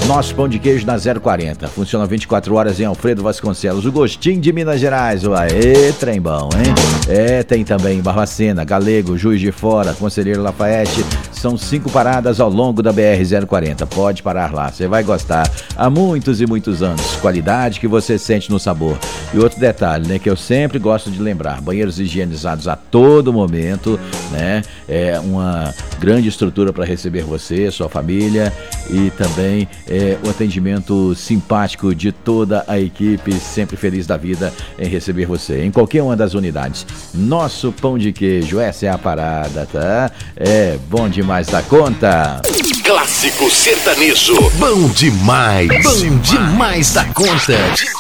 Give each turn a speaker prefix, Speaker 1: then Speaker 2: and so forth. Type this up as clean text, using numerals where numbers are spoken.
Speaker 1: Nosso pão de queijo na 040. Funciona 24 horas em Alfredo Vasconcelos. O gostinho de Minas Gerais. Aê, trem bom, hein? Tem também Barbacena, Galego, Juiz de Fora, Conselheiro Lafayette. São 5 paradas ao longo da BR-040. Pode parar lá, você vai gostar. Há muitos e muitos anos. Qualidade que você sente no sabor. E outro detalhe, né, que eu sempre gosto de lembrar. Banheiros higienizados a todo momento, né? É uma grande estrutura para receber você, sua família, e também o atendimento simpático de toda a equipe, sempre feliz da vida em receber você em qualquer uma das unidades. Nosso pão de queijo, essa é a parada, tá? É bom demais da conta.
Speaker 2: Clássico sertanejo, bom demais da conta.